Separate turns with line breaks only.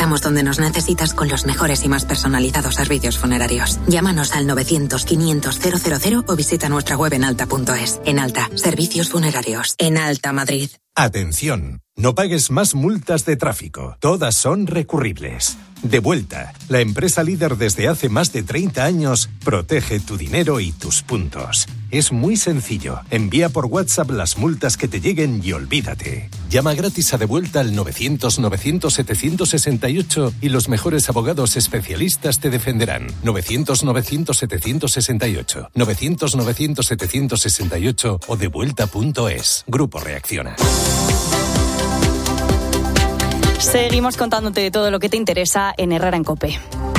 Estamos donde nos necesitas con los mejores y más personalizados servicios funerarios. Llámanos al 900-500-000 o visita nuestra web en alta.es. En Alta, servicios funerarios. En Alta, Madrid.
Atención, no pagues más multas de tráfico. Todas son recurribles. Devuelta, la empresa líder desde hace más de 30 años, protege tu dinero y tus puntos. Es muy sencillo. Envía por WhatsApp las multas que te lleguen y olvídate. Llama gratis a Devuelta al 900-900-768 y los mejores abogados especialistas te defenderán. 900-900-768. 900-900-768 o devuelta.es. Grupo Reacciona.
Seguimos contándote todo lo que te interesa en Herrera en COPE.